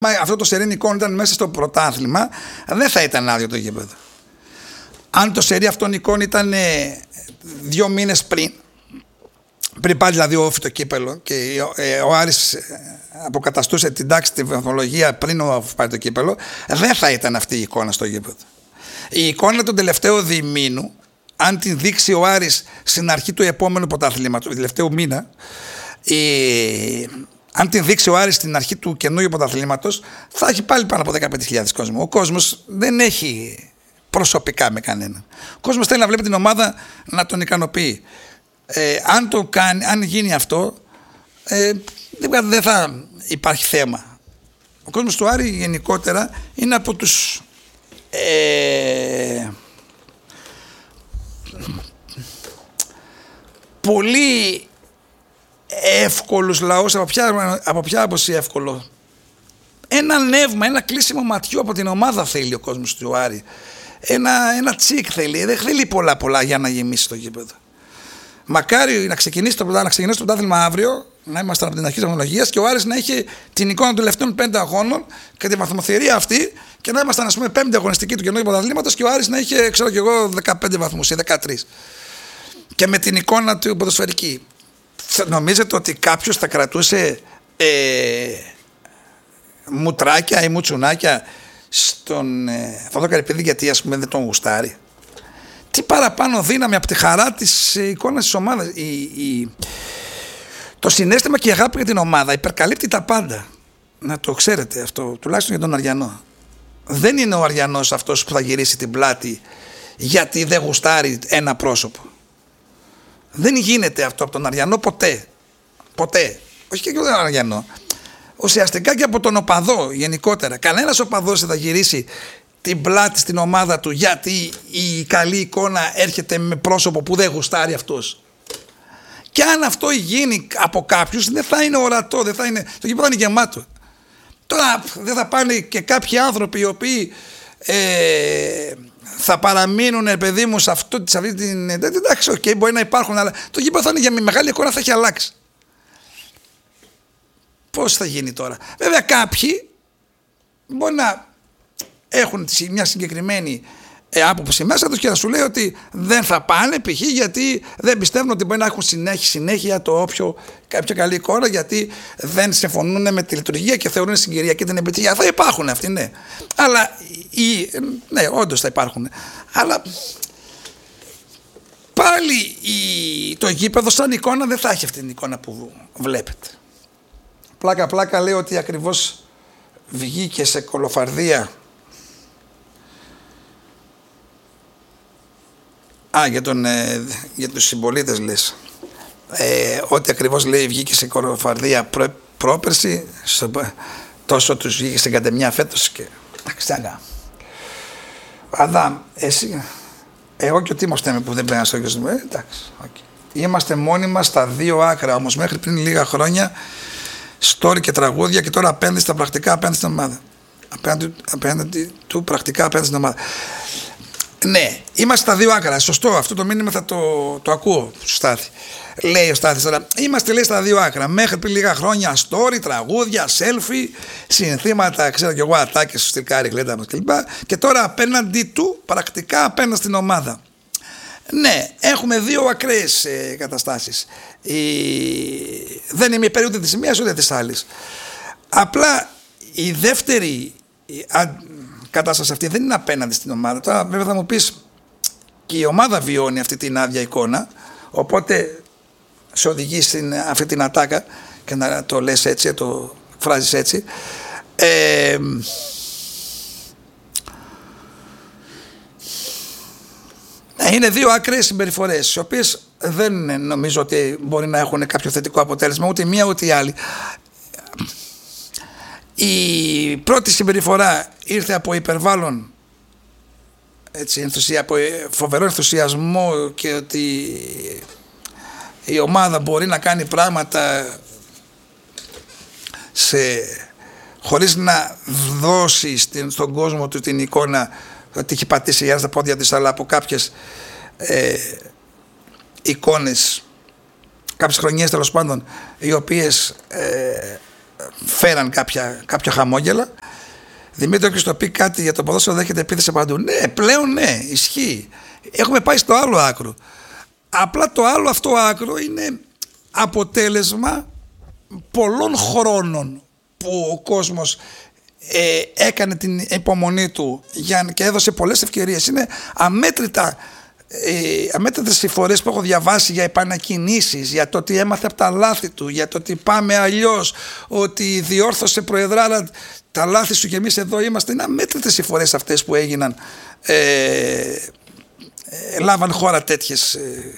Αυτό το σερί εικόνων ήταν μέσα στο πρωτάθλημα, δεν θα ήταν άδειο το γήπεδο. Αν το σερί αυτών εικόνων ήταν 2 μήνες πριν πάει δηλαδή όφι το κύπελο και ο Άρης αποκαταστούσε την τάξη, τη βαθμολογία πριν πάει το κύπελο, δεν θα ήταν αυτή η εικόνα στο γήπεδο. Η εικόνα του τελευταίου διημήνου, αν την δείξει ο Άρης στην αρχή του επόμενου πρωταθλήματος, του τελευταίου μήνα, αν την δείξει ο Άρης στην αρχή του καινούριου πρωταθλήματος, θα έχει πάλι πάνω από 15.000 κόσμο. Ο κόσμος δεν έχει προσωπικά με κανέναν. Ο κόσμος θέλει να βλέπει την ομάδα να τον ικανοποιεί. Αν γίνει αυτό, δεν θα υπάρχει θέμα. Ο κόσμος του Άρη γενικότερα είναι από τους πολύ εύκολους λαούς. Από ποια άποψη εύκολο? Ένα νεύμα, ένα κλείσιμο ματιού από την ομάδα θέλει ο κόσμος του Άρη. Ένα τσικ θέλει. Δεν θέλει πολλά για να γεμίσει το γήπεδο. Μακάρι να ξεκινήσει το πρωτάθλημα αύριο, να είμαστε από την αρχή της βαθμολογίας και ο Άρης να έχει την εικόνα των τελευταίων 5 αγώνων και τη βαθμοθερία αυτή και να ήμασταν, ας πούμε, 5η αγωνιστική του καινούργιου πρωταθλήματος και ο Άρης να είχε, ξέρω κι εγώ, 15 βαθμούς ή 13. Και με την εικόνα του ποδοσφαιρική. Νομίζετε ότι κάποιος θα κρατούσε μουτράκια ή μουτσουνάκια στον Θοδό Καρυπίδη γιατί, ας πούμε, δεν τον γουστάρει? Τι παραπάνω δύναμη από τη χαρά της εικόνας της ομάδας. Το συναίσθημα και η αγάπη για την ομάδα υπερκαλύπτει τα πάντα. Να το ξέρετε αυτό, τουλάχιστον για τον Αριανό. Δεν είναι ο Αριανός αυτός που θα γυρίσει την πλάτη γιατί δεν γουστάρει ένα πρόσωπο. Δεν γίνεται αυτό από τον Αριανό ποτέ. Ποτέ. Όχι και από τον Αριανό. Ουσιαστικά και από τον οπαδό γενικότερα. Κανένας οπαδός δεν θα γυρίσει την πλάτη στην ομάδα του γιατί η καλή εικόνα έρχεται με πρόσωπο που δεν γουστάρει αυτός. Και αν αυτό γίνει από κάποιους, δεν θα είναι ορατό, το γήπεδο θα είναι γεμάτο. Τώρα δεν θα πάνε και κάποιοι άνθρωποι οι οποίοι θα παραμείνουν, παιδί μου, σε αυτή την. Εντάξει, okay, μπορεί να υπάρχουν, αλλά το γήπεδο θα είναι για μεγάλη εικόνα, θα έχει αλλάξει. Πώς θα γίνει τώρα? Βέβαια, κάποιοι μπορεί να έχουν μια συγκεκριμένη άποψη μέσα τους και θα σου λέει ότι δεν θα πάνε π.χ. γιατί δεν πιστεύουν ότι μπορεί να έχουν συνέχεια κάποια καλή εικόνα, γιατί δεν συμφωνούν με τη λειτουργία και θεωρούν συγκυρία και την επιτυχία. Θα υπάρχουν αυτοί, ναι. Αλλά ναι, όντως θα υπάρχουν. Αλλά πάλι το γήπεδο σαν εικόνα δεν θα έχει αυτή την εικόνα που βλέπετε. Πλάκα λέει ότι ακριβώς βγήκε σε κολοφαρδία. Για τους συμπολίτες λες. Ότι ακριβώς λέει βγήκε σε κολοφαρδία πρόπερση, τόσο τους βγήκε στην καντεμιά φέτος και Αδάμ, εσύ, εγώ και ο Τίμος Τέμι που δεν πρέπει να στο γιος εντάξει, okay. Είμαστε μόνοι μας στα δύο άκρα, όμως μέχρι πριν λίγα χρόνια story και τραγούδια και τώρα απέναντι στα πρακτικά απέναντι στην ομάδα. Απέναντι του πρακτικά απέναντι στην ομάδα. Ναι, είμαστε στα δύο άκρα. Σωστό, αυτό το μήνυμα θα το ακούω στο Στάθη. Λέει ο Στάθης τώρα, είμαστε, λέει, στα δύο άκρα. Μέχρι πριν λίγα χρόνια story, τραγούδια, selfie, συνθήματα, ξέρω κι εγώ, ατάκες, στρικάρι, γλέντα μας κλπ. Και τώρα απέναντι του, πρακτικά απέναντι στην ομάδα. Ναι, έχουμε δύο ακραίες καταστάσεις. Δεν είμαι υπέρ ούτε της μίας ούτε της άλλης. Απλά η δεύτερη κατάσταση αυτή δεν είναι απέναντι στην ομάδα. Τώρα βέβαια θα μου πεις και η ομάδα βιώνει αυτή την άδεια εικόνα, οπότε σε οδηγεί στην αυτή την ατάκα και να το λες έτσι, το φράζεις έτσι. Είναι δύο άκρες συμπεριφορές, οι οποίες δεν νομίζω ότι μπορεί να έχουν κάποιο θετικό αποτέλεσμα, ούτε η μία ούτε η άλλη. Η πρώτη συμπεριφορά ήρθε από υπερβάλλον, έτσι, από φοβερό ενθουσιασμό και ότι η ομάδα μπορεί να κάνει πράγματα χωρίς να δώσει στον κόσμο του την εικόνα ότι έχει πατήσει για στα πόδια της, αλλά από κάποιες εικόνες, κάποιες χρονιές τέλος πάντων, οι οποίες φέραν κάποια χαμόγελα. Δημήτρη, όποιος το πει κάτι για το ποδόσφαιρο δέχεται επίθεση παντού. Ναι, πλέον ναι, ισχύει. Έχουμε πάει στο άλλο άκρο. Απλά το άλλο αυτό άκρο είναι αποτέλεσμα πολλών χρόνων που ο κόσμος έκανε την υπομονή του και έδωσε πολλές ευκαιρίες. Είναι αμέτρητες οι φορές που έχω διαβάσει για επανακινήσεις, για το ότι έμαθε από τα λάθη του, για το ότι πάμε αλλιώς, ότι διόρθωσε προεδράρα τα λάθη σου και εμείς εδώ είμαστε. Είναι αμέτρητες οι φορές αυτές που έγιναν, λάβαν χώρα τέτοιες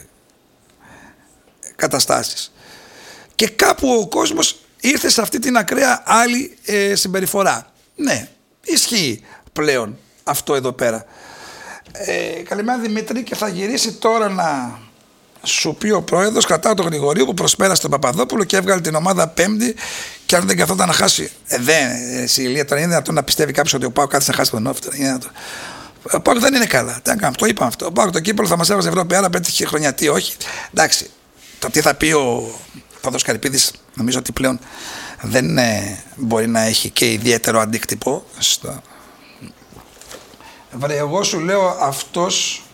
καταστάσεις. Και κάπου ο κόσμος ήρθε σε αυτή την ακραία άλλη συμπεριφορά. Ναι, ισχύει πλέον αυτό εδώ πέρα. Καλημέρα Δημήτρη, και θα γυρίσει τώρα να σου πει ο πρόεδρος, κρατάω τον Γρηγορίου που προσπέρασε τον Παπαδόπουλο και έβγαλε την ομάδα Πέμπτη, και αν δεν καθόταν να χάσει. Σε ηλία τώρα είναι δυνατόν να πιστεύει κάποιος ότι ο ΠΑΟΚ κάθισε να χάσει τον Όφη. Ο ΠΑΟΚ δεν είναι καλά. Το είπαμε αυτό. Ο ΠΑΟΚ το κύπελλο θα μας έβαζε Ευρώπη, άρα πέτυχε χρονιά. Τι όχι. Εντάξει. Το τι θα πει ο Παδός Καρυπίδης νομίζω ότι πλέον δεν μπορεί να έχει και ιδιαίτερο αντίκτυπο. Βρε, εγώ σου λέω, αυτός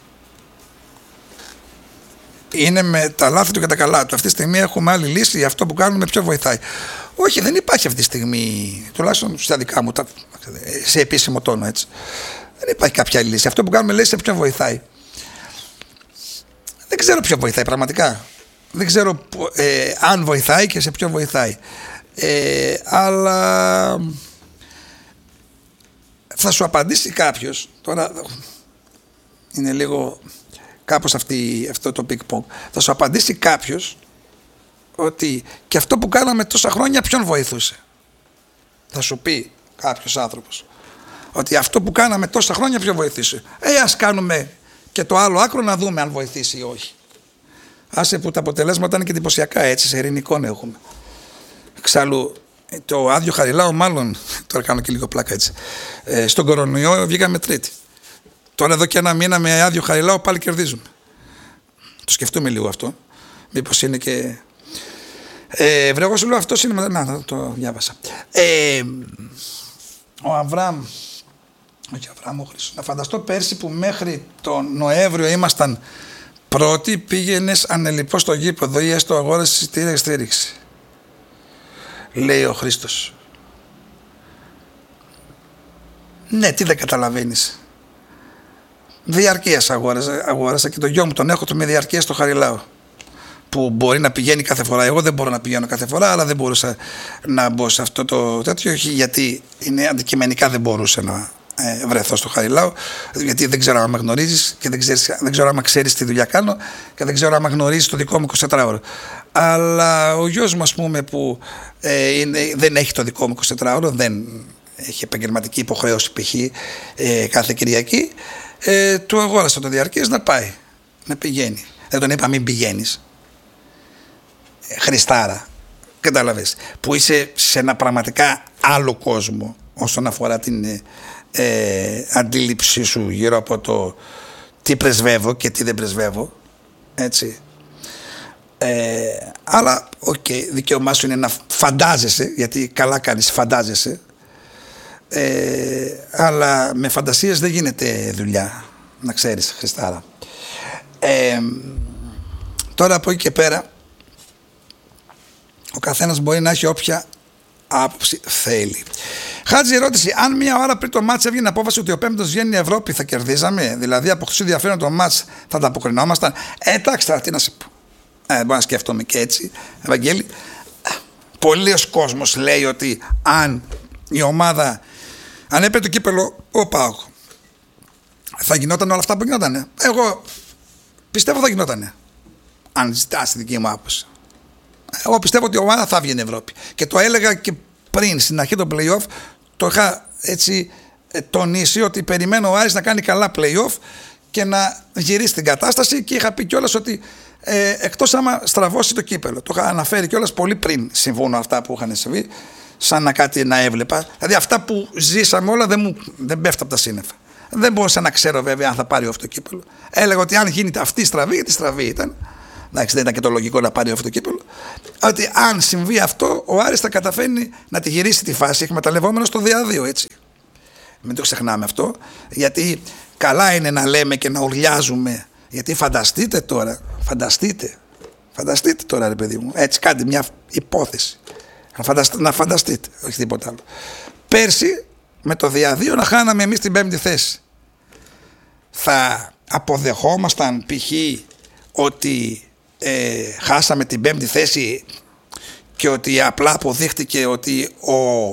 είναι με τα λάθη του και τα καλά του. Αυτή τη στιγμή έχουμε άλλη λύση, για αυτό που κάνουμε ποιο βοηθάει. Όχι, δεν υπάρχει αυτή τη στιγμή, τουλάχιστον στα δικά μου, σε επίσημο τόνο, έτσι. Δεν υπάρχει κάποια άλλη λύση. Αυτό που κάνουμε λέει σε ποιον βοηθάει. Δεν ξέρω ποιο βοηθάει πραγματικά. Δεν ξέρω αν βοηθάει και σε ποιον βοηθάει. Αλλά θα σου απαντήσει κάποιος. Τώρα είναι λίγο κάπως αυτό το ping-pong. Θα σου απαντήσει κάποιος ότι και αυτό που κάναμε τόσα χρόνια ποιον βοηθούσε. Θα σου πει κάποιος άνθρωπος ότι αυτό που κάναμε τόσα χρόνια ποιον βοηθούσε. Ας κάνουμε και το άλλο άκρο να δούμε αν βοηθήσει ή όχι. Άσε που τα αποτελέσματα είναι και εντυπωσιακά, έτσι, σε ειρηνικών έχουμε. Εξάλλου, το άδειο Χαριλάου, μάλλον, τώρα κάνω και λίγο πλάκα έτσι, στον κορονοϊό βγήκαμε τρίτη. Τώρα εδώ και ένα μήνα με άδειο Χαριλάου πάλι κερδίζουμε. Το σκεφτούμε λίγο αυτό. Μήπως είναι και... βρε, εγώ σου λέω αυτός είναι... Να, το διάβασα. Ο Αβραάμ, όχι Αβραάμ, ο Χρήστος. Να φανταστώ πέρσι που μέχρι τον Νοέμβριο ήμασταν πρώτοι, πήγαινες ανελιπώς στο γήπεδο ή έστω αγόρασες εισιτήρια στήριξη. Λέει ο Χρήστος. Ναι, τι δεν καταλαβαίνεις. Διαρκείας αγόρασα και το γιο μου τον έχω με διαρκείας στο Χαριλάου. Που μπορεί να πηγαίνει κάθε φορά. Εγώ δεν μπορώ να πηγαίνω κάθε φορά, αλλά δεν μπορούσα να μπω σε αυτό το τέτοιο, γιατί είναι αντικειμενικά δεν μπορούσα να βρεθώ στο Χαριλάου, γιατί δεν ξέρω αν με γνωρίζεις και δεν ξέρω αν ξέρεις τι δουλειά κάνω και δεν ξέρω αν γνωρίζεις το δικό μου 24ωρο. Αλλά ο γιος μου, ας πούμε, που δεν έχει το δικό μου 24ωρο, δεν έχει επαγγελματική υποχρέωση π.χ. Κάθε Κυριακή, του αγόρασα το διαρκές να πάει, να πηγαίνει. Δεν τον είπα μην πηγαίνεις. Χριστάρα, κατάλαβες, που είσαι σε ένα πραγματικά άλλο κόσμο όσον αφορά την αντίληψή σου γύρω από το τι πρεσβεύω και τι δεν πρεσβεύω, έτσι. Αλλά δικαίωμά σου είναι να φαντάζεσαι, γιατί καλά κάνεις, φαντάζεσαι, αλλά με φαντασίες δεν γίνεται δουλειά, να ξέρεις, Χριστάρα. Τώρα από εκεί και πέρα ο καθένας μπορεί να έχει όποια άποψη θέλει. Χάτζη, ερώτηση: αν μια ώρα πριν το μάτς έβγαινε απόφαση ότι ο πέμπτος βγαίνει η Ευρώπη, θα κερδίζαμε? Δηλαδή, από χτες ενδιαφέρον το μάτς, θα ανταποκρινόμασταν? Εντάξει, τώρα τι να σε πω. Μπορώ να σκέφτομαι και έτσι, Ευαγγέλη. Πολλοί κόσμος λέει ότι αν η ομάδα, αν έπαιρνε το κύπελλο ο ΠΑΟΚ, θα γινόταν όλα αυτά που γινότανε. Εγώ πιστεύω θα γινότανε. Αν ζητάς τη δική μου άποψη. Εγώ πιστεύω ότι η ομάδα θα βγει στην Ευρώπη. Και το έλεγα και πριν, στην αρχή των play-off, το είχα έτσι τονίσει ότι περιμένω ο Άρης να κάνει καλά play-off και να γυρίσει την κατάσταση, και είχα πει κιόλας ότι εκτός άμα στραβώσει το κύπελλο. Το είχα αναφέρει κιόλας πολύ πριν συμβούν αυτά που είχαν συμβεί, σαν να κάτι να έβλεπα. Δηλαδή αυτά που ζήσαμε όλα δεν πέφτουν από τα σύννεφα. Δεν μπορούσα να ξέρω βέβαια αν θα πάρει αυτό το κύπελλο. Έλεγα ότι αν γίνει αυτή η στραβή, γιατί στραβή ήταν, εντάξει, δεν ήταν και το λογικό να πάρει αυτό το κύπελλο, ότι αν συμβεί αυτό, ο Άρης θα καταφέρνει να τη γυρίσει τη φάση εκμεταλλευόμενος το 2-2, έτσι. Μην το ξεχνάμε αυτό, γιατί καλά είναι να λέμε και να ουρλιάζουμε, γιατί φανταστείτε τώρα, ρε παιδί μου, έτσι κάντε μια υπόθεση, να φανταστείτε, όχι τίποτα άλλο. Πέρσι με το 2-2 να χάναμε εμείς την 5η θέση. Θα αποδεχόμασταν π.χ. ότι χάσαμε την 5η θέση και ότι απλά αποδείχτηκε ότι ο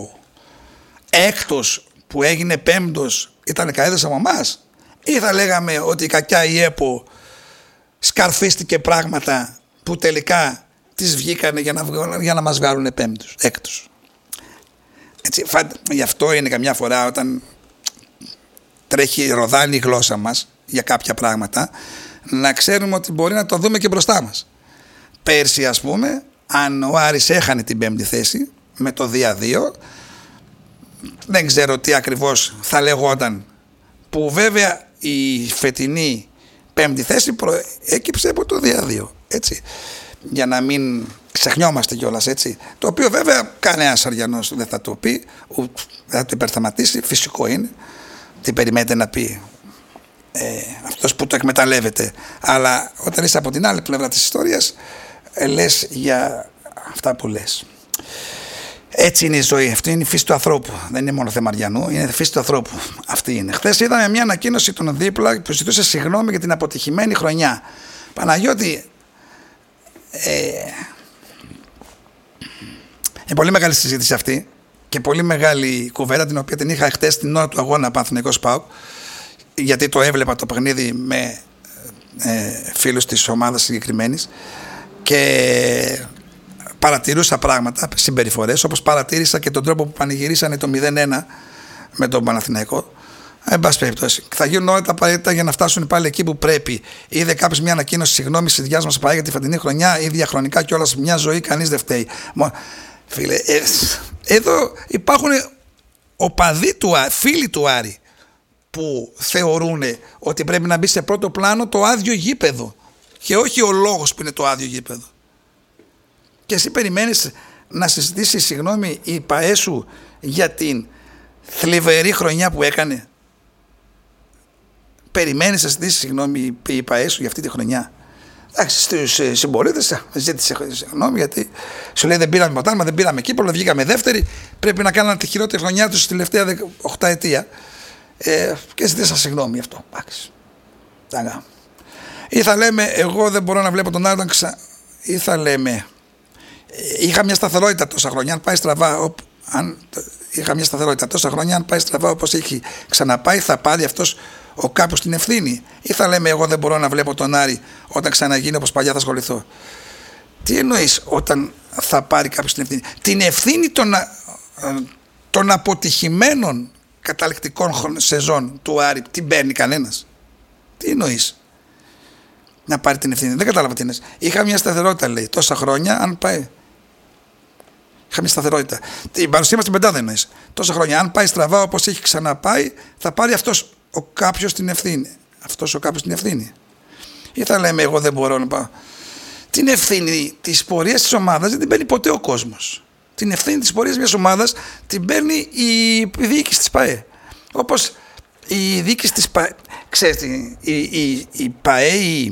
έκτος που έγινε 5ος ήταν καλύτερος από εμάς, ή θα λέγαμε ότι η κακιά η ΕΠΟ σκαρφίστηκε πράγματα που τελικά τις βγήκανε για να μας βγάλουν 5ους, έκτος. Έτσι, γι' αυτό είναι καμιά φορά όταν τρέχει ροδάνει η γλώσσα μας για κάποια πράγματα, να ξέρουμε ότι μπορεί να το δούμε και μπροστά μας. Πέρσι, ας πούμε, αν ο Άρης έχανε την 5η θέση με το 2-2, δεν ξέρω τι ακριβώς θα λεγόταν, που βέβαια η φετινή 5η θέση προέκυψε από το 2-2, έτσι, για να μην ξεχνιόμαστε κιόλας, έτσι, το οποίο βέβαια κανένας Αριανός δεν θα το πει, δεν θα το υπερθεματίσει, φυσικό είναι. Τι περιμένετε να πει αυτός που το εκμεταλλεύεται, αλλά όταν είσαι από την άλλη πλευρά της ιστορίας, λες για αυτά που λες. Έτσι είναι η ζωή, αυτή είναι η φύση του ανθρώπου, δεν είναι μόνο θέμα Αριανού, είναι η φύση του ανθρώπου, αυτή είναι. Χθες είδαμε μια ανακοίνωση των δίπλα που ζητούσε συγγνώμη για την αποτυχημένη χρονιά. Παναγιώτη, είναι πολύ μεγάλη συζήτηση αυτή και πολύ μεγάλη κουβέντα, την οποία την είχα χτες την ώρα του αγώνα Παναθηναϊκός ΠΑΟΚ, γιατί το έβλεπα το παιχνίδι με φίλους της ομάδας συγκεκριμένης και παρατηρούσα πράγματα, συμπεριφορές, όπως παρατήρησα και τον τρόπο που πανηγυρίσανε το 0-1 με τον Παναθηναϊκό. Εν πάση περιπτώσει, θα γίνουν όλα τα απαραίτητα για να φτάσουν πάλι εκεί που πρέπει. Είδε κάποιος μια ανακοίνωση συγγνώμη τη δικιά μας για τη φετινή χρονιά ή διαχρονικά κιόλας μια ζωή, κανείς δεν φταίει. Φίλε, εδώ υπάρχουν οπαδοί του φίλοι του Άρη που θεωρούν ότι πρέπει να μπει σε πρώτο πλάνο το άδειο γήπεδο και όχι ο λόγος που είναι το άδειο γήπεδο. Και εσύ περιμένεις να συζητήσει συγγνώμη η ΠΑΕ σου για την θλιβερή χρονιά που έκανε? Περιμένεις να συζητήσει συγγνώμη η ΠΑΕ σου για αυτή τη χρονιά? Εντάξει, στους συμπολίτες ζήτησε συγγνώμη γιατί σου λέει δεν πήραμε ποτάμι, δεν πήραμε κύπελλο, βγήκαμε δεύτερη, πρέπει να κάνουν τη χειρότερη χρονιά τους στη τελευταία 8 ετία και ζήτησα συγγνώμη γι' αυτό. Εντάξει. Ή θα λέμε εγώ δεν μπορώ να βλέπω τον άλλον ή θα λέμε είχα μια σταθερότητα τόσα χρόνια, αν πάει στραβά αν πάει στραβά όπως έχει ξαναπάει, θα πάρει αυτός ο κάποιος την ευθύνη? Ή θα λέμε εγώ δεν μπορώ να βλέπω τον Άρη, όταν ξαναγίνει όπως παλιά θα ασχοληθώ? Τι εννοείς όταν θα πάρει κάποιος την ευθύνη? Την ευθύνη των αποτυχημένων καταληκτικών σεζόν του Άρη την παίρνει κανένας? Τι εννοείς να πάρει την ευθύνη? Δεν κατάλαβα τι είναι. Είχα μια σταθερότητα, λέει, τόσα χρόνια, αν πάει. Είχα μια σταθερότητα. Την παρουσία μας στην πεντάδα εννοείς. Τόσα χρόνια. Αν πάει στραβά όπως έχει ξαναπάει, θα πάρει αυτός ο κάποιος την ευθύνη. Αυτός ο κάποιος την ευθύνη. Ή θα λέμε εγώ δεν μπορώ να πάω. Την ευθύνη της πορείας της ομάδας δεν την παίρνει ποτέ ο κόσμος. Την ευθύνη της πορείας μιας ομάδας την παίρνει η διοίκηση της ΠΑΕ. Όπως η διοίκηση της ΠΑΕ. Ξέρετε, η ΠΑΕ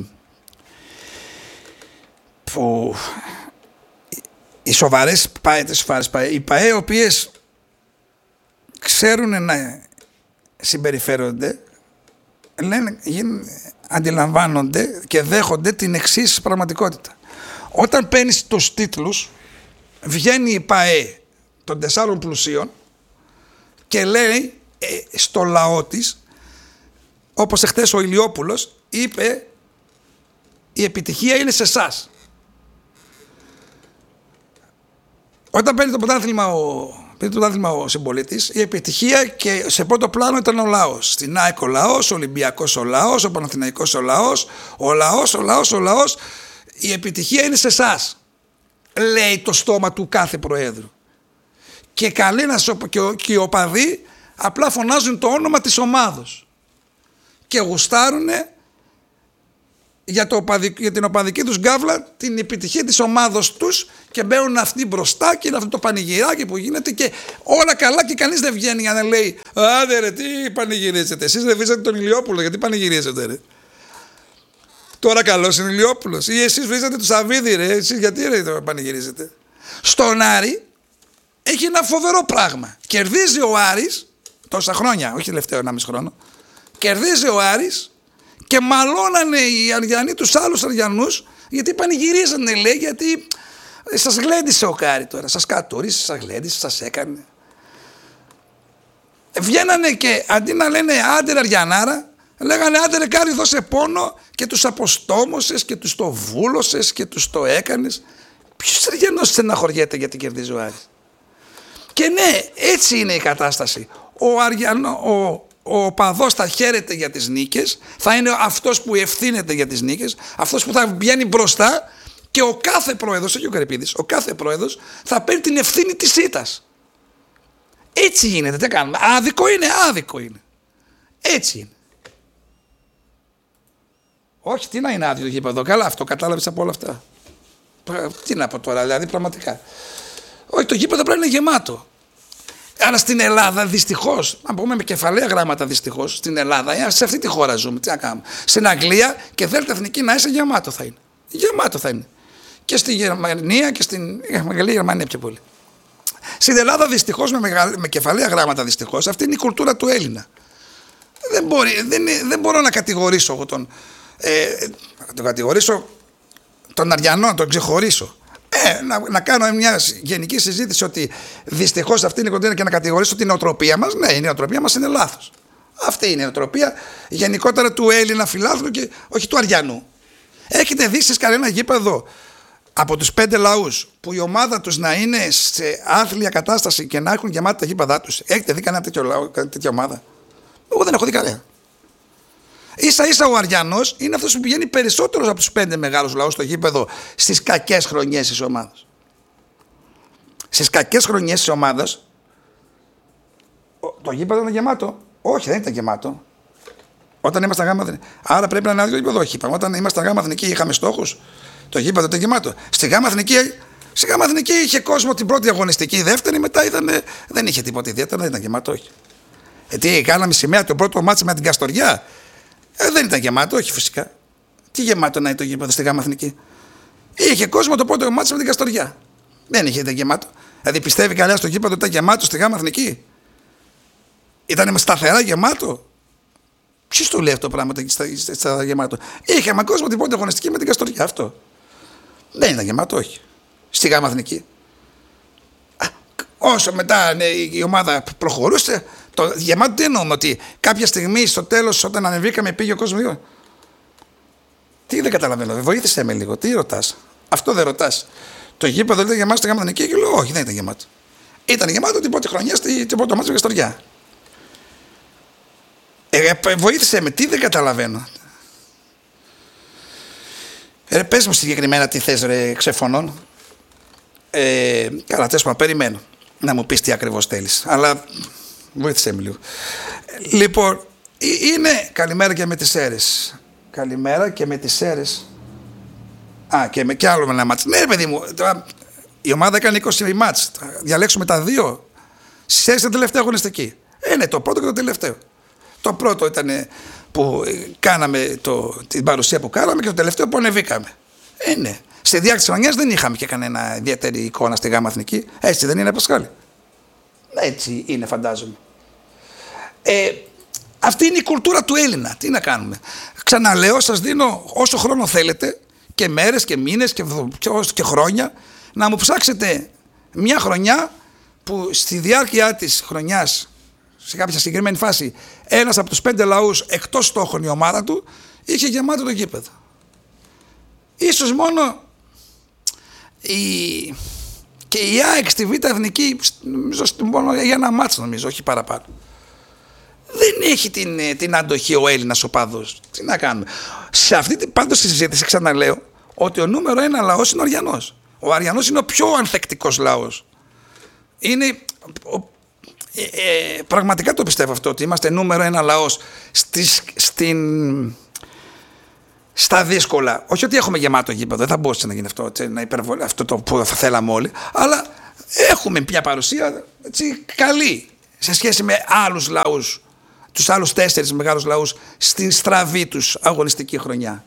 που οι σοβαρές ΠΑΕ, οι ΠΑΕ οι οποίες ξέρουν να συμπεριφέρονται, λένε, αντιλαμβάνονται και δέχονται την εξής πραγματικότητα. Όταν παίρνεις τους τίτλους, βγαίνει η ΠΑΕ των 4 πλουσίων και λέει στο λαό της, όπως εχθές ο Ηλιόπουλος είπε, η επιτυχία είναι σε εσάς. Όταν παίρνει το πρωτάθλημα ο συμπολίτης, η επιτυχία και σε πρώτο πλάνο ήταν ο λαός. Στην ΑΕΚ ο λαός, ο Ολυμπιακός ο λαός, ο Παναθηναϊκός ο λαός. Η επιτυχία είναι σε εσάς, λέει το στόμα του κάθε προέδρου. Και κανένας και οι οπαδοί απλά φωνάζουν το όνομα της ομάδος και γουστάρουνε για την οπαδική τους γκάβλα, την επιτυχία της ομάδος τους, και μπαίνουν αυτοί μπροστά και είναι αυτό το πανηγυράκι που γίνεται και όλα καλά και κανείς δεν βγαίνει για να λέει «Άντε ρε, τι πανηγυρίζετε, εσείς δεν βρίζατε τον Ηλιόπουλο, γιατί πανηγυρίζετε ρε». Τώρα καλός είναι ο Ηλιόπουλος, ή εσείς βρίζατε τον Σαββίδη ρε, εσείς γιατί ρε το πανηγυρίζετε. Στον Άρη έχει ένα φοβερό πράγμα. Κερδίζει ο Άρης τόσα χρόνια, όχι τελευταίο 1,5 χρόνο, κερδίζει ο Άρης και μαλώνανε οι Αριανοί τους άλλους Αριανούς, γιατί πανηγυρίζανε, λέει, γιατί σας γλέντισε ο Κάρη τώρα, σας κατούρισε, σας γλέντισε, σας έκανε. Βγαίνανε και αντί να λένε άντε ρε Αριανάρα, λέγανε άντε ρε Κάρη δώσε πόνο, και τους αποστόμωσες και τους το βούλωσες και τους το έκανες. Ποιος Αριανός στεναχωριέται γιατί κερδίζει ο Άρης? Και ναι, έτσι είναι η κατάσταση. Ο παδός θα χαίρεται για τις νίκες, θα είναι αυτός που ευθύνεται για τις νίκες, αυτός που θα βγαίνει μπροστά, και ο κάθε πρόεδρος, όχι ο Καρυπίδης, ο κάθε πρόεδρος θα παίρνει την ευθύνη της ήττας. Έτσι γίνεται, τι κάνουμε? Άδικο είναι, άδικο είναι. Έτσι είναι. Όχι, τι να είναι άδειο το γήπεδο, καλά, αυτό κατάλαβες από όλα αυτά. Τι να πω τώρα, δηλαδή πραγματικά. Όχι, το γήπεδο πρέπει να είναι γεμάτο. Αλλά στην Ελλάδα, δυστυχώς, να πούμε με κεφαλαία γράμματα, δυστυχώς, στην Ελλάδα, σε αυτή τη χώρα ζούμε. Τι να κάνουμε? Στην Αγγλία και Δέλτα Εθνική να είσαι, γεμάτο θα είναι. Γεμάτο θα είναι. Και στη Γερμανία και στην Γερμανία πιο πολύ. Στην Ελλάδα, δυστυχώς, με κεφαλαία γράμματα, δυστυχώς, αυτή είναι η κουλτούρα του Έλληνα. Δεν μπορώ να κατηγορήσω εγώ τον Αριανό, να τον ξεχωρίσω. Να κάνω μια γενική συζήτηση ότι δυστυχώς αυτή είναι η κοντίνα, και να κατηγορήσω την νοοτροπία μας. Ναι, η νοοτροπία μας είναι λάθος. Αυτή είναι η νοοτροπία γενικότερα του Έλληνα φιλάθλου και όχι του Αριανού. Έχετε δει σε κανένα γήπεδο από τους 5 λαούς που η ομάδα τους να είναι σε άθλια κατάσταση και να έχουν γεμάτα τα γήπεδά τους? Έχετε δει κανένα τέτοιο λαό, τέτοια ομάδα? Εγώ δεν έχω δει κανένα. Ίσα ίσα ο Αριανός είναι αυτός που πηγαίνει περισσότερος από τους 5 μεγάλους λαούς στο γήπεδο στις κακές χρονιές της ομάδας. Στις κακές χρονιές της ομάδας το γήπεδο είναι γεμάτο. Όχι, δεν ήταν γεμάτο. Όταν ήμασταν γάμα εθνική. Άρα πρέπει να είναι άδειο γήπεδο. Όχι. Όταν ήμασταν γάμα εθνική είχαμε στόχους. Το γήπεδο ήταν γεμάτο. Στη γάμα εθνική είχε κόσμο την πρώτη αγωνιστική, η δεύτερη, μετά δεν είχε τίποτα ιδιαίτερα, δεν ήταν γεμάτο. Όχι. Τι κάναμε σημαία το πρώτο μάτς με την Καστοριά? Δεν ήταν γεμάτο, όχι φυσικά. Τι γεμάτο να είναι το γήπεδο στη γάμα εθνική? Είχε κόσμο το πρώτο μάτς με την Καστοριά. Δεν είχε, ήταν γεμάτο. Δηλαδή πιστεύει κανένα στο γήπεδο ότι ήταν γεμάτο στη γάμα εθνική? Ήταν σταθερά γεμάτο? Ποιος το λέει αυτό το πράγμα στα γεμάτο? Είχαμε κόσμο την πρώτη αγωνιστική με την Καστοριά, αυτό. Δεν ήταν γεμάτο, όχι. Στη γάμα εθνική. Όσο μετά η ομάδα προχωρούσε, το γεμάτο τι εννοούμε? Ότι κάποια στιγμή στο τέλος, όταν ανεβήκαμε, πήγε ο κόσμος? Τι, δεν καταλαβαίνω, βοήθησε με λίγο, τι ρωτάς? Αυτό δεν ρωτάς? Το γήπεδο ήταν γεμάτο στη γάμα εθνική? Και λέω όχι, δεν ήταν γεμάτο. Ήταν γεμάτο την πρώτη χρονιά, την πρώτη μάτσα με Καστοριά. Βοήθησε με, τι δεν καταλαβαίνω? Πες μου συγκεκριμένα τι θες ρε ξεφωνών. Καλά, τέσσερα, περιμένω να μου πεις τι ακριβώς θέλεις. Αλλά βοήθησέ με λίγο. Λοιπόν, είναι καλημέρα και με τις αίρες. Καλημέρα και με τις αίρες. Και άλλο με ένα μάτς. Ναι παιδί μου, η ομάδα έκανε 20 μάτς. Διαλέξουμε τα δύο. Στις αίρες ήταν τελευταία αγωνιστική. Ναι, το πρώτο και το τελευταίο. Το πρώτο ήταν που κάναμε την παρουσία που κάναμε, και το τελευταίο που ανεβήκαμε. Ναι. Στη διάρκεια της χρονιάς δεν είχαμε και κανένα ιδιαίτερη εικόνα στη γάμα εθνική. Έτσι δεν είναι, Πασχάλη? Έτσι είναι, φαντάζομαι. Αυτή είναι η κουλτούρα του Έλληνα. Τι να κάνουμε? Ξαναλέω, σας δίνω όσο χρόνο θέλετε, και μέρες και μήνες και χρόνια, να μου ψάξετε μια χρονιά που στη διάρκεια της χρονιάς, σε κάποια συγκεκριμένη φάση, ένας από τους 5 λαούς εκτός στόχων η ομάδα του είχε γεμάτο το γήπεδο. Ίσως μόνο και η ΑΕΚ στη Β' Εθνική, νομίζω μόνο για ένα μάτσο, νομίζω, όχι παραπάνω. Δεν έχει την αντοχή ο Έλληνας οπαδός. Τι να κάνουμε? Σε αυτή πάντως τη συζήτηση ξαναλέω ότι ο νούμερο 1 λαός είναι ο Αριανός. Ο Αριανός είναι ο πιο ανθεκτικός λαός. Είναι πραγματικά το πιστεύω αυτό, ότι είμαστε νούμερο 1 λαός στα δύσκολα. Όχι ότι έχουμε γεμάτο γήπεδο, δεν θα μπορούσε να γίνει αυτό, έτσι, αυτό το που θα θέλαμε όλοι, αλλά έχουμε μια παρουσία έτσι, καλή σε σχέση με άλλους λαούς, τους άλλους 4 μεγάλους λαούς στην στραβή τους αγωνιστική χρονιά.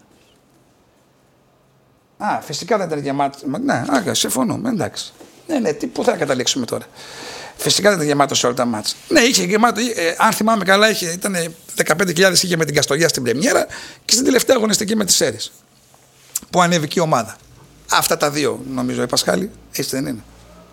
Φυσικά δεν ήταν γεμάτο. Ναι, συμφωνούμε, εντάξει. Ναι, πού θα καταλήξουμε τώρα. Φυσικά δεν ήταν γεμάτο σε όλα τα μάτς. Ναι, είχε γεμάτο. Αν θυμάμαι καλά, ήταν 15.000 είχε με την Καστοριά στην πρεμιέρα και στην τελευταία αγωνιστική με τις Σέρρες. Που ανέβηκε η ομάδα. Αυτά τα δύο, νομίζω, Πασχάλη, έτσι δεν είναι.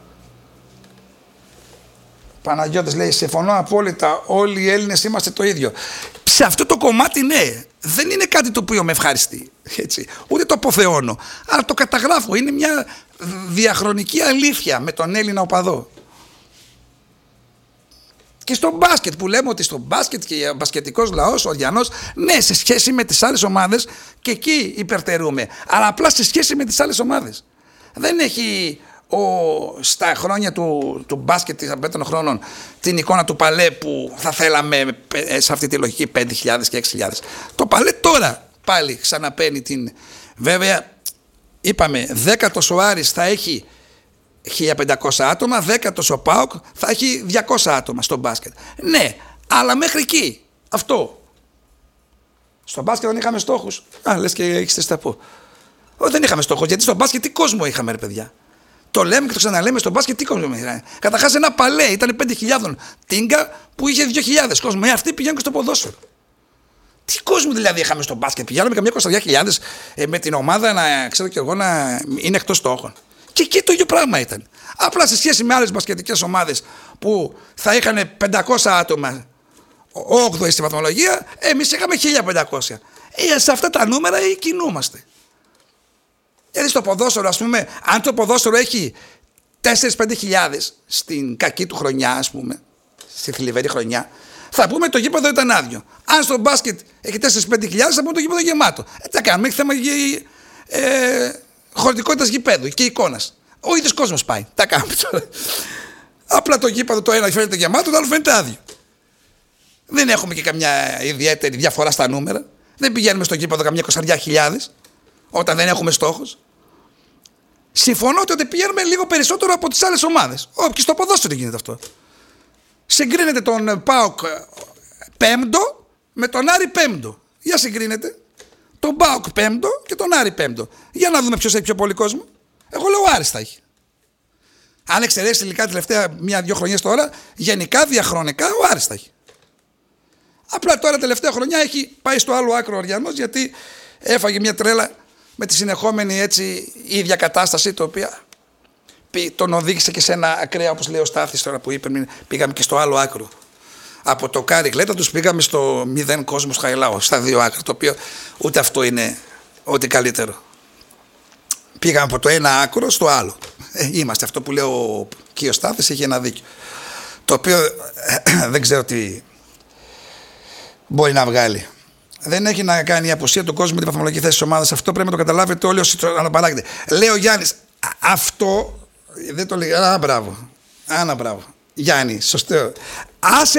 Παναγιώτης λέει: συμφωνώ απόλυτα. Όλοι οι Έλληνες είμαστε το ίδιο. Σε αυτό το κομμάτι, ναι, δεν είναι κάτι το οποίο με ευχαριστεί. Έτσι. Ούτε το αποθεώνω. Αλλά το καταγράφω. Είναι μια διαχρονική αλήθεια με τον Έλληνα οπαδό. Και στο μπάσκετ που λέμε ότι στο μπάσκετ και ο μπασκετικός λαός, ο Οριανός, ναι, σε σχέση με τις άλλες ομάδες και εκεί υπερτερούμε. Αλλά απλά σε σχέση με τις άλλες ομάδες. Δεν έχει στα χρόνια του μπάσκετ των χρόνων την εικόνα του Παλέ που θα θέλαμε σε αυτή τη λογική 5.000 και 6.000. Το Παλέ τώρα πάλι ξαναπαίνει την... Βέβαια είπαμε 10ος ο Άρης θα έχει 1.500 άτομα, 10ος ο ΠΑΟΚ θα έχει 200 άτομα στο μπάσκετ. Ναι, αλλά μέχρι εκεί. Αυτό. Στο μπάσκετ δεν είχαμε στόχους. Λες και έχεις τα πω. Δεν είχαμε στόχους, γιατί στο μπάσκετ τι κόσμο είχαμε, ρε παιδιά. Το λέμε και το ξαναλέμε, στο μπάσκετ τι κόσμο είχαμε. Καταρχάς ένα Παλέ ήταν 5.000 τίγκα που είχε 2.000 κόσμο. Αυτοί πηγαίνουν και στο ποδόσφαιρο. Τι κόσμο δηλαδή είχαμε στο μπάσκετ. Πηγαίναμε καμιά 22.000 με την ομάδα να ξέρω κι εγώ να είναι εκτός στόχων. Και εκεί το ίδιο πράγμα ήταν. Απλά σε σχέση με άλλες μπασκετικές ομάδες που θα είχαν 500 άτομα 8η στη βαθμολογία, εμείς είχαμε 1.500. Σε αυτά τα νούμερα κινούμαστε. Δηλαδή στο ποδόσφαιρο, ας πούμε, αν το ποδόσφαιρο έχει 4-5 χιλιάδες στην κακή του χρονιά, ας πούμε, στη θλιβερή χρονιά, θα πούμε το γήπεδο ήταν άδειο. Αν στο μπάσκετ έχει 4-5 χιλιάδες, θα πούμε το γήπεδο γεμάτο. Τι θα κάνουμε, έχει θέμα χωρητικότητας γηπέδου και εικόνας. Ο ίδιος κόσμος πάει. Τα κάνουμε τώρα. Απλά το γήπεδο το ένα φαίνεται γεμάτο, το άλλο φαίνεται άδειο. Δεν έχουμε και καμιά ιδιαίτερη διαφορά στα νούμερα. Δεν πηγαίνουμε στο γήπεδο καμιά 20.000 όταν δεν έχουμε στόχος. Συμφωνώ ότι πηγαίνουμε λίγο περισσότερο από τις άλλες ομάδες. Και στο ποδόσφαιρο γίνεται αυτό. Συγκρίνεται τον ΠΑΟΚ πέμπτο με τον Άρη πέμπτο. Για συγκρίνεται τον ΠΑΟΚ πέμπτο και τον Άρη πέμπτο. Για να δούμε ποιος έχει πιο πολύ κόσμο. Εγώ λέω ο Άρης θα έχει. Αν εξαιρέσει τελικά τελευταία 1-2 χρονιές τώρα, γενικά διαχρονικά ο Άρης θα έχει. Απλά τώρα τελευταία χρονιά έχει πάει στο άλλο άκρο ο Οριανός, γιατί έφαγε μια τρέλα με τη συνεχόμενη έτσι ίδια κατάσταση, το οποία τον οδήγησε και σε ένα ακραία, όπως λέει ο Στάθης τώρα που είπε, πήγαμε και στο άλλο άκρο. Από το Κάρι Γλέτα τους πήγαμε στο 0 κόσμος Χαϊλάο, στα δύο άκρα, το οποίο ούτε αυτό είναι ό,τι καλύτερο. Πήγαμε από το ένα άκρο στο άλλο. Είμαστε, αυτό που λέει ο κύριος Στάθης έχει ένα δίκιο. Το οποίο δεν ξέρω τι μπορεί να βγάλει. Δεν έχει να κάνει η απουσία του κόσμου με την βαθμολογική θέση της ομάδας. Αυτό πρέπει να το καταλάβετε όλοι όσοι το αναπαράγετε. Λέει ο Γιάννης, αυτό δεν το λέει. Μπράβο. Μπράβο. Γιάννη, σωστό. Άσε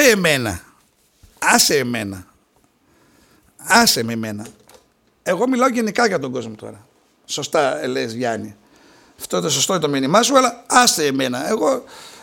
με εμένα. Εγώ μιλάω γενικά για τον κόσμο τώρα. Σωστά λες, Γιάννη. Αυτό το σωστό είναι το μήνυμά σου, αλλά άσε εμένα. Εγώ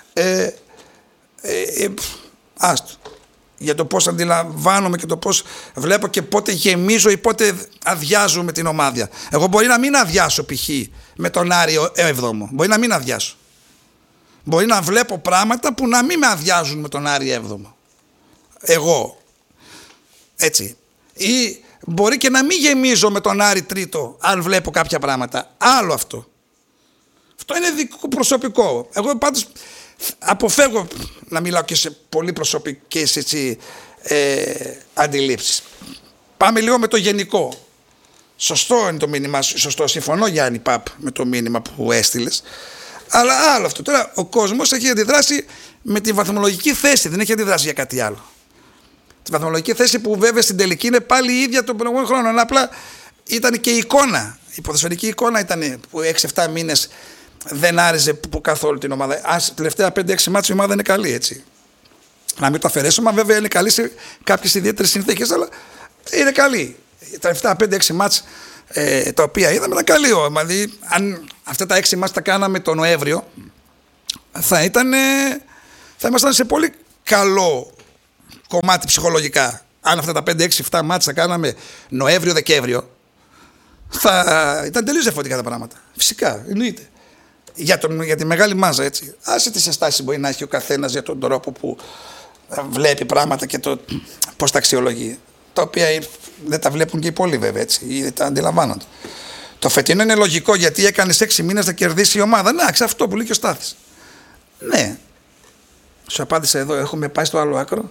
άστο. Για το πώς αντιλαμβάνομαι και το πώς βλέπω και πότε γεμίζω ή πότε αδειάζω με την ομάδα. Εγώ μπορεί να μην αδειάσω π.χ. με τον Άρη 7ο. Μπορεί να μην αδειάσω. Μπορεί να βλέπω πράγματα που να μην με αδειάζουν με τον Άρη 7ο. Εγώ. Έτσι. Ή μπορεί και να μην γεμίζω με τον Άρη 3ο αν βλέπω κάποια πράγματα. Άλλο αυτό. Αυτό είναι δικό προσωπικό. Εγώ πάντως αποφεύγω να μιλάω και σε πολύ προσωπικές αντιλήψεις. Πάμε λίγο με το γενικό. Σωστό είναι το μήνυμα σου. Σωστό. Συμφωνώ, Γιάννη Παπ, με το μήνυμα που έστειλες. Αλλά άλλο αυτό. Τώρα ο κόσμος έχει αντιδράσει με τη βαθμολογική θέση. Δεν έχει αντιδράσει για κάτι άλλο. Τη βαθμολογική θέση που βέβαια στην τελική είναι πάλι η ίδια των προηγούμενων χρόνων. Αλλά απλά ήταν και η εικόνα. Η ποδοσφαιρική εικόνα ήταν που 6-7 μήνες δεν άρεσε καθόλου την ομάδα. Τελευταία 5-6 μάτς η ομάδα είναι καλή, έτσι. Να μην το αφαιρέσουμε, βέβαια είναι καλή σε κάποιες ιδιαίτερες συνθήκες, αλλά είναι καλή. Τα 7-5-6 μάτς τα οποία είδαμε ήταν καλή. Δηλαδή, αν αυτά τα 6 μάτς τα κάναμε τον Νοέμβριο, θα ήμασταν σε πολύ καλό κομμάτι ψυχολογικά. Αν αυτά τα 5-6-7 μάτς τα κάναμε Νοέμβριο-Δεκέμβριο, θα ήταν τελείως διαφορετικά τα πράγματα. Φυσικά, εννοείται. Για τη μεγάλη μάζα, έτσι. Άσε τις αισθάσεις μπορεί να έχει ο καθένας για τον τρόπο που βλέπει πράγματα και το πώς τα αξιολογεί. Τα οποία δεν τα βλέπουν και οι πολλοί, βέβαια, έτσι, ή δεν τα αντιλαμβάνονται. Το φετινό είναι λογικό, γιατί έκανες 6 μήνες να κερδίσει η ομάδα. Να, αυτό που λέει και ο Στάθης. Ναι. Σου απάντησα εδώ, έχουμε πάει στο άλλο άκρο.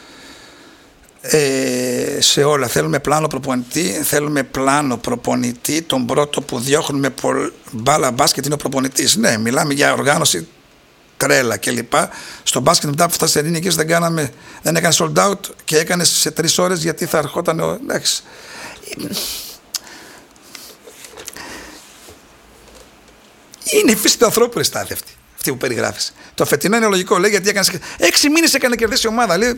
Σε όλα. Θέλουμε πλάνο προπονητή. Τον πρώτο που διώχνουμε μπάλα μπάσκετ είναι ο προπονητής. Ναι, μιλάμε για οργάνωση τρέλα κλπ. Στο μπάσκετ μετά που φτάσει σε ελληνικές δεν έκανε sold out και έκανε σε 3 ώρες γιατί θα ερχόταν εντάξει. Είναι η φύση του ανθρώπου, Στάθη, αυτή που περιγράφεις. Το φετινό είναι λογικό, λέει, γιατί έκανε 6 μήνες έκανε κερδίσει η ομάδα. Λέει,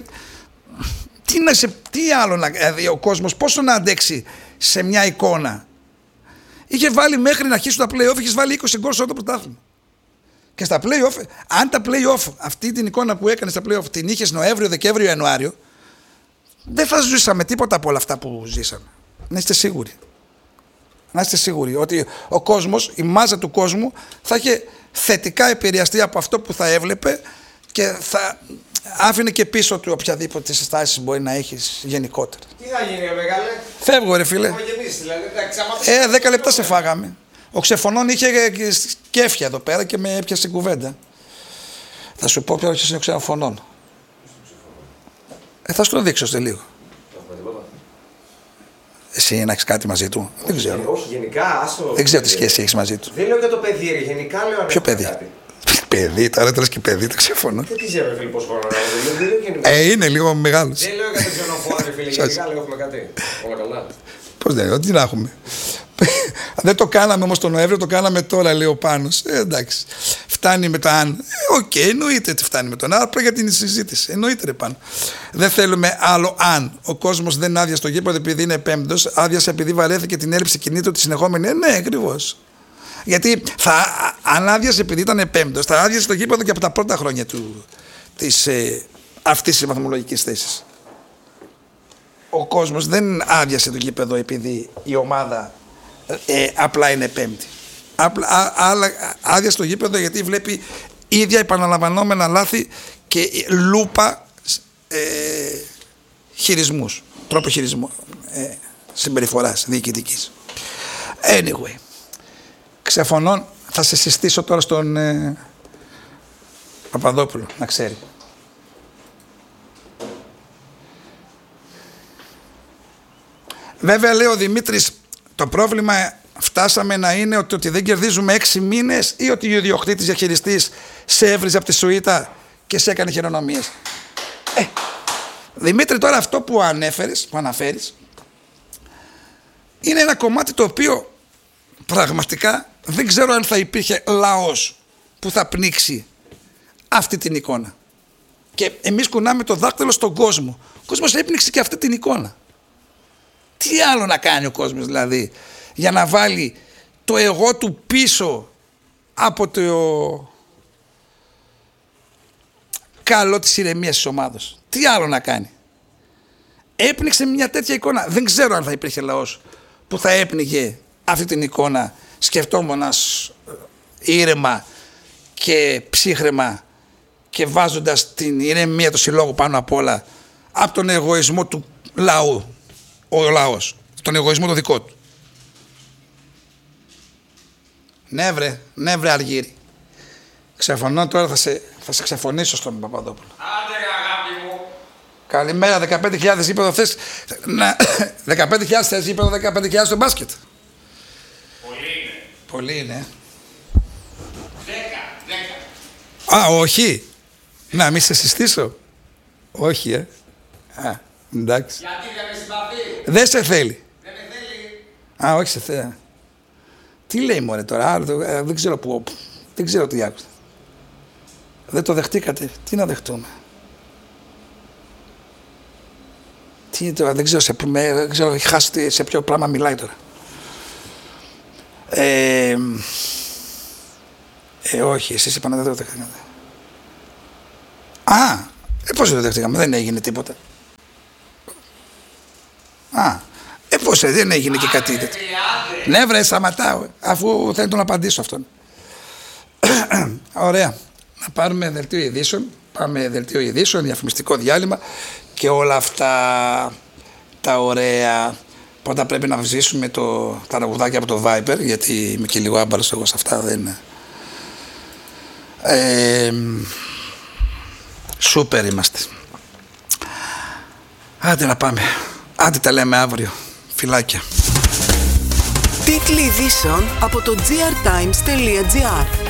τι άλλο δηλαδή, ο κόσμος πόσο να αντέξει σε μια εικόνα. Είχε βάλει μέχρι να αρχίσουν τα play-off, είχε βάλει 20 γκολ σε όλο το πρωτάθλημα. Και στα play-off, αν τα play-off, αυτή την εικόνα που έκανε στα play-off την είχες Νοέμβριο, Δεκέμβριο, Ιανουάριο, δεν θα ζούσαμε τίποτα από όλα αυτά που ζήσαμε. Να είστε σίγουροι. Να είστε σίγουροι ότι ο κόσμος, η μάζα του κόσμου θα είχε θετικά επηρεαστεί από αυτό που θα έβλεπε και θα άφηνε και πίσω του οποιαδήποτε συστάσεις μπορεί να έχεις γενικότερα. Τι θα γίνει, μεγάλε? Φεύγω, ρε φίλε. Δηλαδή, 10 λεπτά σε φάγαμε. Ο Ξεφωνών είχε κέφια εδώ πέρα και με έπιασε κουβέντα. Θα σου πω ποιος είναι ο Ξεφωνών. Θα σου το δείξω σε λίγο. Εσύ να έχεις κάτι μαζί του? Δεν ξέρω. Όχι, γενικά, άσο. Δεν ξέρω τι σχέση έχεις μαζί του. Δεν λέω για το παιδί, ρε. Γενικά λέω. Ποιο παιδί? Παιδί, τώρα τρως και παιδί, το Ξεφωνώ. Δεν ξέρω, φίλε, πώς χρόνο να είναι λίγο μεγάλος. Δεν λέω για τον ξενοφόρο, φίλε. Γενικά λέω έχουμε κάτι. Όλα καλά. Πώς δεν λέω, τι να έχουμε. Δεν το κάναμε όμως τον Νοέμβριο, το κάναμε τώρα, λέει ο Πάνος. Εντάξει. Φτάνει με το αν. Οκ, εννοείται ότι φτάνει με τον αν. Απλά για την συζήτηση. Εννοείται, ρε Πάνο. Δεν θέλουμε άλλο αν. Ο κόσμος δεν άδειασε το γήπεδο επειδή είναι πέμπτος. Άδειασε επειδή βαρέθηκε την έλλειψη κινήτρου τη συνεχόμενη. Ναι, ακριβώς. Γιατί αν άδειασε επειδή ήταν πέμπτος, θα άδειασε το γήπεδο και από τα πρώτα χρόνια αυτής της βαθμολογικής θέσης. Ο κόσμος δεν άδειασε το γήπεδο επειδή η ομάδα απλά είναι πέμπτη. Άδειασε το γήπεδο γιατί βλέπει ίδια επαναλαμβανόμενα λάθη και λούπα χειρισμούς, τρόπο χειρισμού, συμπεριφοράς διοικητικής. Anyway, Ξεφωνών, θα σε συστήσω τώρα στον Παπαδόπουλο, να ξέρει. Βέβαια, λέει ο Δημήτρης, το πρόβλημα φτάσαμε να είναι ότι δεν κερδίζουμε 6 μήνες ή ότι ο ιδιοκτήτης διαχειριστής σε έβριζε από τη σουίτα και σε έκανε χειρονομίες. Δημήτρη, τώρα αυτό που αναφέρεις, είναι ένα κομμάτι το οποίο πραγματικά δεν ξέρω αν θα υπήρχε λαός που θα πνίξει αυτή την εικόνα. Και εμείς κουνάμε το δάκτυλο στον κόσμο. Ο κόσμος έπνιξε και αυτή την εικόνα. Τι άλλο να κάνει ο κόσμος δηλαδή για να βάλει το εγώ του πίσω από το καλό της ηρεμίας της ομάδας. Τι άλλο να κάνει. Έπνιξε μια τέτοια εικόνα. Δεν ξέρω αν θα υπήρχε λαός που θα έπνιγε αυτή την εικόνα σκεφτόμενας ήρεμα και ψύχρεμα και βάζοντας την ηρεμία του συλλόγου πάνω απ' όλα από τον εγωισμό του λαού. Ο λαός, τον εγωισμό το δικό του. Ναι βρε Αργύρη. Ξεφωνώ τώρα, θα σε ξεφωνήσω στον Παπαδόπουλο. Άντε αγάπη μου. Καλημέρα, 15.000 γήπεδο θες. 15.000 θες γήπεδο, 15.000 στο μπάσκετ. Πολύ είναι. 10. Α, όχι. Να μη σε συστήσω. Όχι, εντάξει. Γιατί δεν με συμπαθεί. Δεν σε θέλει. Δεν με θέλει. Α, όχι σε θέλει. Τι λέει μωρέ τώρα, δεν ξέρω που, δεν ξέρω τι άκουσα. Δεν το δεχτήκατε, τι να δεχτούμε. Τι είναι τώρα, δεν ξέρω, έχει χάσει σε ποιο πράγμα μιλάει τώρα. Όχι, εσείς είπα να δεν το δεχτήκαμε. Πώς δεν το δεχτήκαμε, δεν έγινε τίποτα. Πώς δεν έγινε και κάτι τέτοιο. Ναι βρε, σταματάω, αφού θέλω να απαντήσω αυτόν. Ωραία, να πάρουμε δελτίο ειδήσεων. Πάμε δελτίο ειδήσεων, διαφημιστικό διάλειμμα και όλα αυτά τα ωραία. Πρώτα πρέπει να ζήσουμε τα τραγουδάκια από το Viper, γιατί είμαι και λίγο άμπαλος εγώ σε αυτά, δεν είναι. Σούπερ είμαστε. Άντε να πάμε. Άντε τα λέμε αύριο. Φιλάκια. Τίτλοι ειδήσεων από το grtimes.gr.